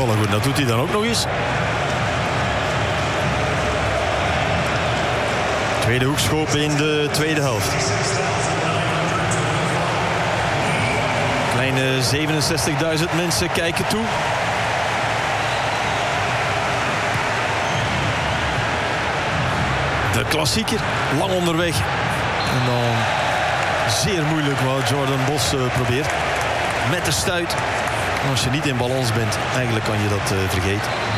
ballen goed. Dat doet hij dan ook nog eens. Tweede hoekschop in de tweede helft. Kleine 67.000 mensen kijken toe. De klassieker, lang onderweg. En dan zeer moeilijk wat Jordan Bos probeert. Met de stuit. En als je niet in balans bent, eigenlijk kan je dat vergeten.